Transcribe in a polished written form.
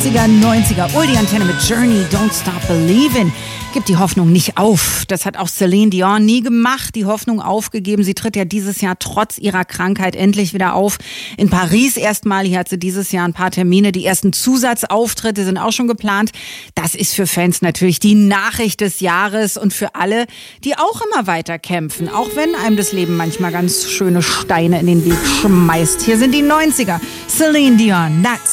80er, 90er. Oldie Antenne mit Journey, Don't Stop Believin'. Gibt die Hoffnung nicht auf. Das hat auch Celine Dion nie gemacht, die Hoffnung aufgegeben. Sie tritt ja dieses Jahr trotz ihrer Krankheit endlich wieder auf. In Paris erstmal. Hier hat sie dieses Jahr ein paar Termine. Die ersten Zusatzauftritte sind auch schon geplant. Das ist für Fans natürlich die Nachricht des Jahres und für alle, die auch immer weiter kämpfen. Auch wenn einem das Leben manchmal ganz schöne Steine in den Weg schmeißt. Hier sind die 90er. Celine Dion, That's